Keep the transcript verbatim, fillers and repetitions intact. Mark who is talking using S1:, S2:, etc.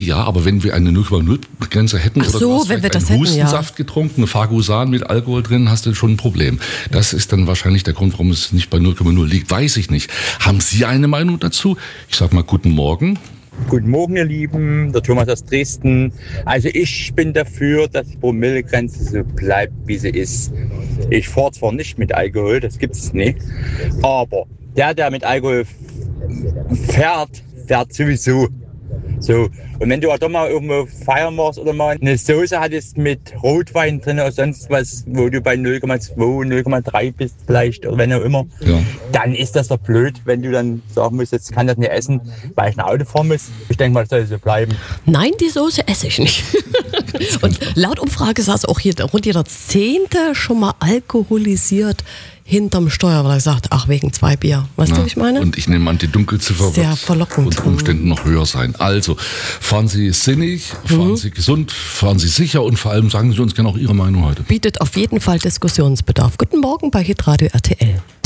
S1: Ja, aber wenn wir eine null Komma null Grenze hätten
S2: Ach
S1: oder
S2: so,
S1: du hast
S2: wenn wir das
S1: einen
S2: hätten, ja.
S1: Hustensaft getrunken, Fagusan mit Alkohol drin, hast du schon ein Problem. Das ist dann wahrscheinlich der Grund, warum es nicht bei null Komma null liegt. Weiß ich nicht. Haben Sie eine Meinung dazu? Ich sag mal guten Morgen.
S3: Guten Morgen, ihr Lieben, der Thomas aus Dresden. Also ich bin dafür, dass die Promillegrenze so bleibt, wie sie ist. Ich fahre zwar nicht mit Alkohol, das gibt es nicht, aber der, der mit Alkohol fährt, fährt sowieso. So. Und wenn du auch doch mal irgendwo feiern machst oder mal eine Soße hattest mit Rotwein drin oder sonst was, wo du bei null Komma zwei, null Komma drei bist vielleicht oder wenn auch immer, ja. Dann ist das doch blöd, wenn du dann sagen musst, jetzt kann das nicht essen, weil ich ein Auto fahren muss. Ich denke mal, das soll so bleiben.
S2: Nein, die Soße esse ich nicht. Und laut Umfrage saß auch hier rund jeder Zehnte schon mal alkoholisiert hinterm Steuer, weil er sagt, ach, wegen zwei Bier. Weißt du, wie ich meine?
S1: Und ich nehme an, die Dunkelziffer
S2: sehr
S1: wird
S2: verlockend
S1: unter Umständen noch höher sein. Also, fahren Sie sinnig, fahren mhm. Sie gesund, fahren Sie sicher und vor allem sagen Sie uns gerne auch Ihre Meinung heute.
S2: Bietet auf jeden Fall Diskussionsbedarf. Guten Morgen bei Hitradio R T L.